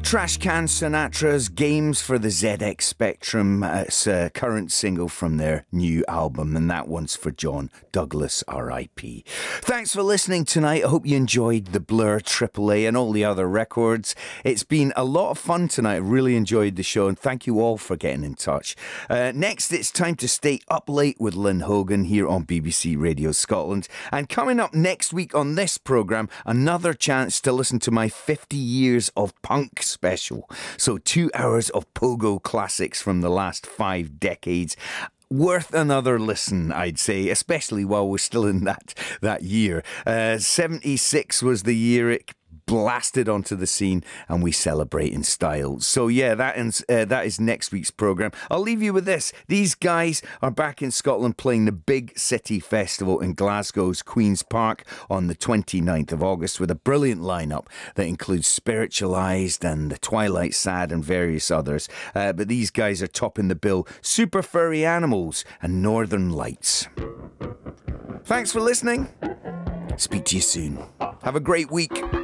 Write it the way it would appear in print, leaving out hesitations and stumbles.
Trashcan Sinatra's Games for the ZX Spectrum. It's a current single from their new album, and that one's for John Douglas, R.I.P. Thanks for listening tonight. I hope you enjoyed the Blur AAA and all the other records. It's been a lot of fun tonight. I really enjoyed the show, and thank you all for getting in touch. Next, it's time to stay up late with Lynn Hogan here on BBC Radio Scotland. And coming up next week on this programme, another chance to listen to my 50 years of punk special. So 2 hours of pogo classics from the last 5 decades. Worth another listen, I'd say, especially while we're still in that year. 76 was the year it blasted onto the scene, and we celebrate in style. So yeah, that is next week's programme. I'll leave you with this. These guys are back in Scotland playing the Big City Festival in Glasgow's Queen's Park on the 29th of August with a brilliant lineup that includes Spiritualised and The Twilight Sad and various others. But these guys are topping the bill. Super Furry Animals and Northern Lights. Thanks for listening. Speak to you soon. Have a great week.